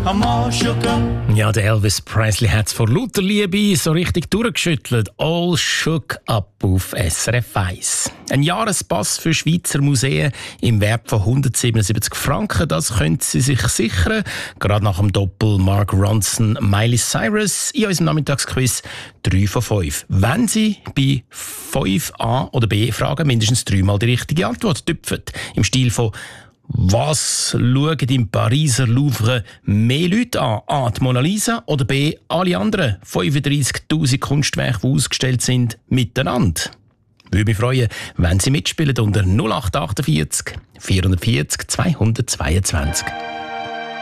I'm all shook up. Ja, der Elvis Presley hat es vor lauter Liebe so richtig durchgeschüttelt. All shook up auf SRF 1. Ein Jahrespass für Schweizer Museen im Wert von 177 Franken, das können Sie sich sichern. Gerade nach dem Doppel Mark Ronson, Miley Cyrus in unserem Nachmittagsquiz 3 von 5. Wenn Sie bei 5a oder b Fragen mindestens 3-mal die richtige Antwort tüpfen. Im Stil von was schauen im Pariser Louvre mehr Leute an? A. Die Mona Lisa oder B. alle anderen 35'000 Kunstwerke, die ausgestellt sind, miteinander? Würde mich freuen, wenn Sie mitspielen unter 0848 440 222.